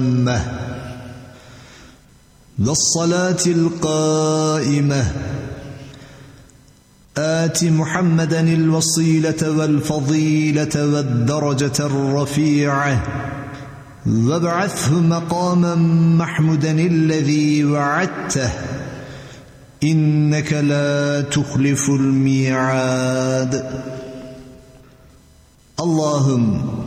والصلاة القائمة آت محمدا الوصيلة والفضيلة والدرجة الرفيعة وابعثه مقاما محمودا الذي وعدته إنك لا تخلف الميعاد. Allah'ım